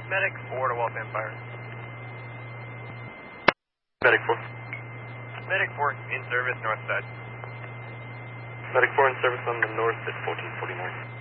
Medic 4 to Waltham Fire. Medic 4. Medic 4 in service, north side. Medic 4 in service on the north at 1449.